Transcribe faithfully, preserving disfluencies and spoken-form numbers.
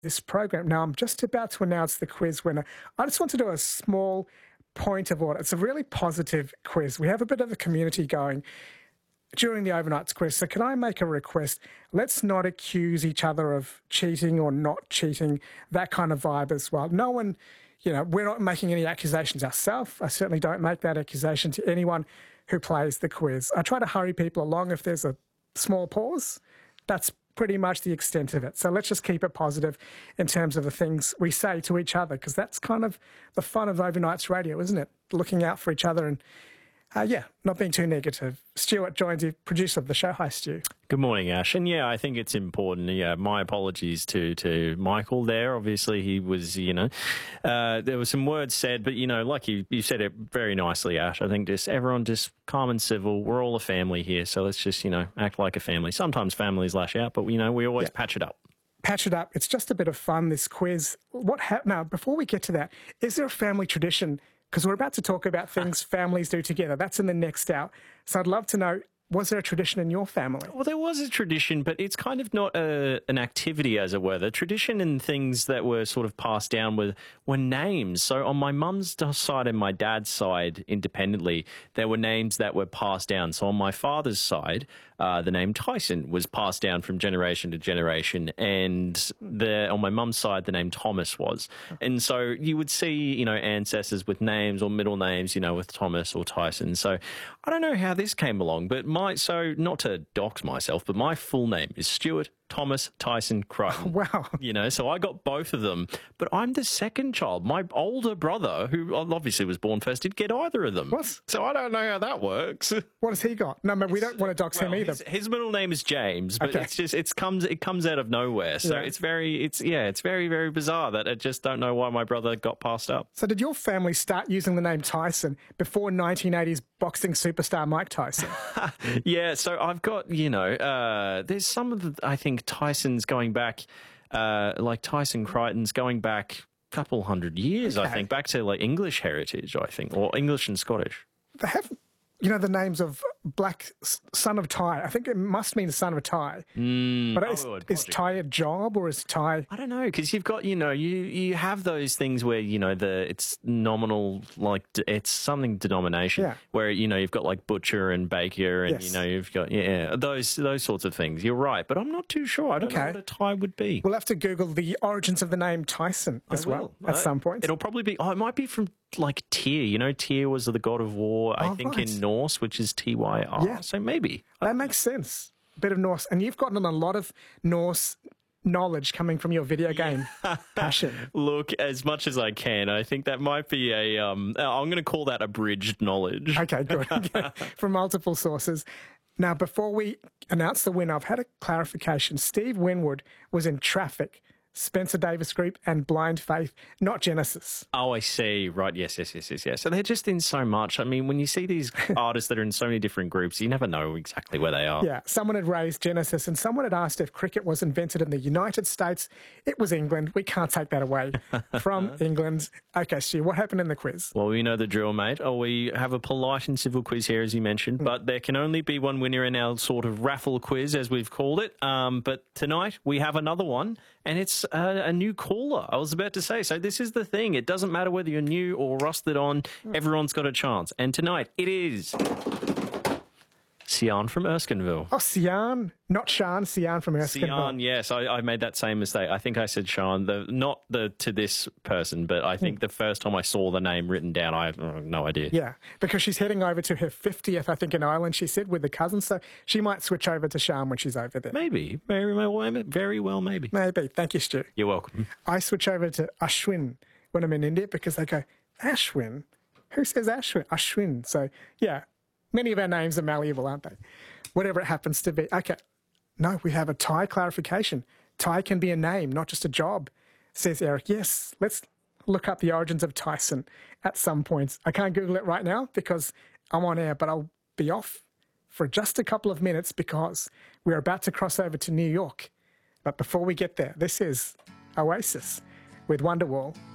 this program. Now, I'm just about to announce the quiz winner. I just want to do a small point of order. It's a really positive quiz. We have a bit of a community going during the Overnights quiz. So can I make a request? Let's not accuse each other of cheating or not cheating, that kind of vibe as well. No one, you know, we're not making any accusations ourselves. I certainly don't make that accusation to anyone who plays the quiz. I try to hurry people along if there's a small pause. That's pretty much the extent of it. So let's just keep it positive in terms of the things we say to each other, because that's kind of the fun of Overnights radio, isn't it? Looking out for each other and, uh, yeah, not being too negative. Stuart joins you, producer of the show. Hi, Stu. Good morning, Ash. And yeah, I think it's important. Yeah, my apologies to, to Michael there. Obviously, he was, you know, uh, there were some words said, but, you know, like you, you said it very nicely, Ash. I think just everyone just calm and civil. We're all a family here. So let's just, you know, act like a family. Sometimes families lash out, but, you know, we always yeah. patch it up. Patch it up. It's just a bit of fun, this quiz. What hap- Now, before we get to that, is there a family tradition? Because we're about to talk about things families do together. That's in the next hour. So I'd love to know, was there a tradition in your family? Well, there was a tradition, but it's kind of not a, an activity, as it were. The tradition and things that were sort of passed down were, were names. So on my mum's side and my dad's side, independently, there were names that were passed down. So on my father's side, uh, the name Tyson was passed down from generation to generation. And the, on my mum's side, the name Thomas was. And so you would see, you know, ancestors with names or middle names, you know, with Thomas or Tyson. So I don't know how this came along, but my, so not to dox myself, but my full name is Stuart Thomas Tyson Crichton. Wow. You know, so I got both of them, but I'm the second child. My older brother, who obviously was born first, didn't get either of them. What? So I don't know how that works. What has he got? No, but we don't want to dox well, him either. His, his middle name is James, but okay. it's just, it comes, it comes out of nowhere. So yeah. it's very, it's, yeah, it's very, very bizarre that I just don't know why my brother got passed up. So did your family start using the name Tyson before nineteen eighties boxing superstar Mike Tyson? Yeah, so I've got, you know, uh, there's some of the, I think, Tyson's going back, uh, like Tyson Crichton's going back a couple hundred years, okay. I think, back to like English heritage, I think, or English and Scottish. They have, you know, the names of Black Son of Ty. I think it must mean son of Ty. Mm, but is, is Ty a job or is Ty? I don't know, because you've got, you know, you, you have those things where, you know, the it's nominal, like it's something denomination, yeah. where, you know, you've got like butcher and baker and, yes. you know, you've got, yeah, those those sorts of things. You're right, but I'm not too sure. I don't okay. know what a Ty would be. We'll have to Google the origins of the name Tyson as well at uh, some point. It'll probably be, oh, it might be from like Tyr. You know, Tyr was the god of war, I oh, think, right. in Norse, which is T Y R. Yeah. So maybe. That makes sense. A bit of Norse. And you've gotten a lot of Norse knowledge coming from your video game passion. Look, as much as I can, I think that might be a, um, I'm going to call that abridged knowledge. Okay, good. From multiple sources. Now, before we announce the winner, I've had a clarification. Steve Winwood was in Traffic, Spencer Davis Group and Blind Faith, not Genesis. Oh, I see. Right. Yes, yes, yes, yes, yes. So they're just in so much. I mean, when you see these artists that are in so many different groups, you never know exactly where they are. Yeah. Someone had raised Genesis and someone had asked if cricket was invented in the United States. It was England. We can't take that away from England. Okay, Stu, what happened in the quiz? Well, you know the drill, mate. Oh, we have a polite and civil quiz here, as you mentioned, mm. but there can only be one winner in our sort of raffle quiz, as we've called it. Um, but tonight we have another one. And it's a, a new caller, I was about to say. So this is the thing. It doesn't matter whether you're new or rusted on. Everyone's got a chance. And tonight it is Sian from Erskineville. Oh, Sian. Not Sean, Sian from Erskineville. Sian, yes. I, I made that same mistake. I think I said Sean, the, not the to this person, but I think mm. the first time I saw the name written down, I have no idea. Yeah, because she's heading over to her fiftieth, I think, in Ireland, she said, with the cousins. So she might switch over to Sean when she's over there. Maybe. Very well, very well maybe. Maybe. Thank you, Stu. You're welcome. I switch over to Ashwin when I'm in India because they go, Ashwin? Who says Ashwin? Ashwin. So, yeah, many of our names are malleable, aren't they? Whatever it happens to be. Okay. No, we have a Ty clarification. Ty can be a name, not just a job, says Eric. Yes, let's look up the origins of Tyson at some point. I can't Google it right now because I'm on air, but I'll be off for just a couple of minutes because we're about to cross over to New York. But before we get there, this is Oasis with Wonderwall.